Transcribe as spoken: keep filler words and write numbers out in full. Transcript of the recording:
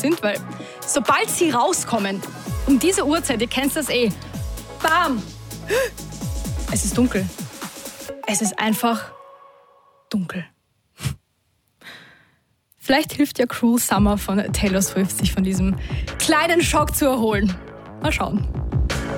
sind, weil sobald sie rauskommen, um diese Uhrzeit, ihr kennt das eh, bam, es ist dunkel. Es ist einfach dunkel. Vielleicht hilft ja Cruel Summer von Taylor Swift, sich von diesem kleinen Schock zu erholen. Mal schauen.